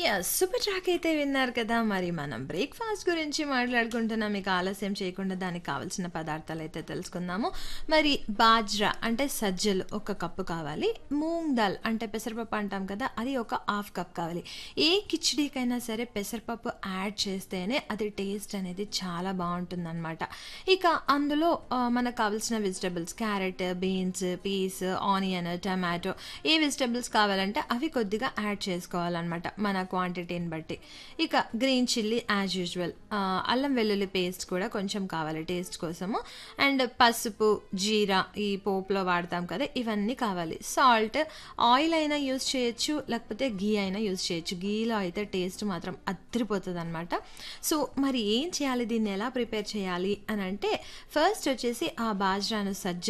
Yes. Super track అయితే విన్నారు కదా! మరి మనం బ్రేక్‌ఫాస్ట్ గురించి మాట్లాడుకుంటున్నాం. ఇక ఆలస్యం చేయకుండా దానికి కావాల్సిన పదార్థాలైతే తెలుసుకుందాము. మరి బాజ్రా అంటే సజ్జలు ఒక కప్పు కావాలి. మూంగ్ దాల్ అంటే పెసరపప్పు అంటాం కదా! అది ఒక హాఫ్ కప్ కావాలి. ఏ కిచిడీకైనా సరే పెసరపప్పు యాడ్ చేస్తేనే అది టేస్ట్ అనేది చాలా బావుంటుందనమాట. ఇక అందులో మనకు కావాల్సిన vegetables carrot, beans, piece, onion, tomato ఏ వెజిటబుల్స్ కావాలంటే అవి కొద్దిగా యాడ్ చేసుకోవాలన్నమాట మన క్వాంటిటీని బట్టి. ఇక గ్రీన్ చిల్లీ యాజ్ యూజువల్, అల్లం వెల్లుల్లి పేస్ట్ కూడా కొంచెం కావాలి టేస్ట్ కోసము. అండ్ పసుపు, జీరా ఈ పోపులో వాడతాం కదా, ఇవన్నీ కావాలి. సాల్ట్, ఆయిల్ అయినా యూజ్ చేయొచ్చు, లేకపోతే గీ అయినా యూజ్ చేయొచ్చు. గీలో అయితే టేస్ట్ మాత్రం అదిరిపోతుంది అనమాట. సో మరి ఏం చేయాలి, దీన్ని ఎలా ప్రిపేర్ చేయాలి అని అంటే ఫస్ట్ వచ్చేసి ఆ బాజ్రాను